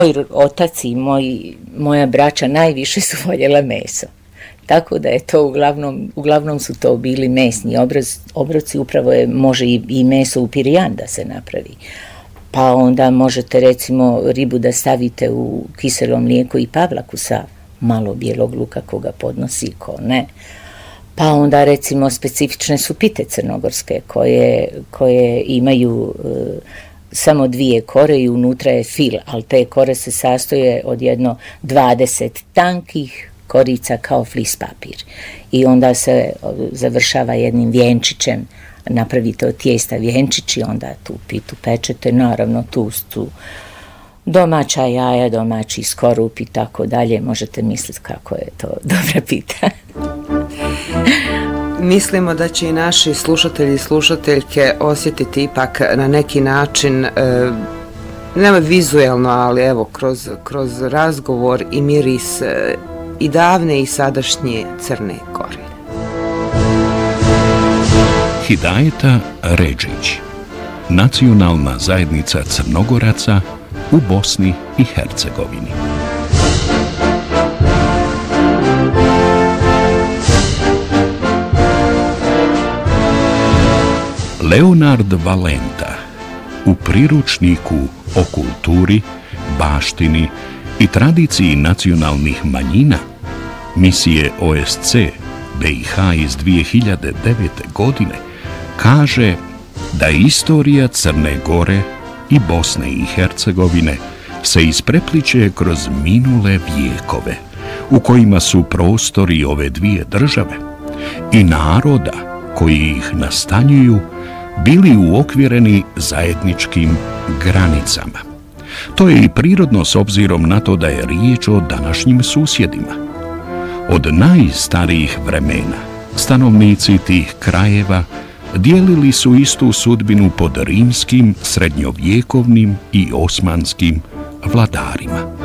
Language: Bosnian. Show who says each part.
Speaker 1: Moj otac i moja braća najviše su voljela meso. Tako da je to uglavnom su to bili mesni obroci, upravo može i meso u pirijan da se napravi. Pa onda možete recimo ribu da stavite u kiselo mlijeko i pavlaku sa malo bijelog luka koga podnosi, ko ne. Pa onda recimo specifične su pite crnogorske koje imaju samo 2 kore i unutra je fil, ali te kore se sastoje od 20 tankih korica kao flis papir. I onda se završava jednim vjenčićem, napravite od tijesta vjenčić i onda tu pitu pečete, naravno tu domaća jaja, domaći skorup i tako dalje, možete misliti kako je to dobra pita.
Speaker 2: Mislimo da će i naši slušatelji i slušateljke osjetiti ipak na neki način, nema vizuelno, ali evo kroz razgovor i miris i davne i sadašnje Crne Gore.
Speaker 3: Hidajeta Redžić, nacionalna zajednica Crnogoraca u Bosni i Hercegovini. Leonard Valenta u priručniku o kulturi, baštini i tradiciji nacionalnih manjina misije OSC BiH iz 2009. godine kaže da istorija Crne Gore i Bosne i Hercegovine se isprepliće kroz minule vijekove u kojima su prostori ove dvije države i naroda koji ih nastanjuju bili uokvireni zajedničkim granicama. To je i prirodno s obzirom na to da je riječ o današnjim susjedima. Od najstarijih vremena stanovnici tih krajeva dijelili su istu sudbinu pod rimskim, srednjovjekovnim i osmanskim vladarima.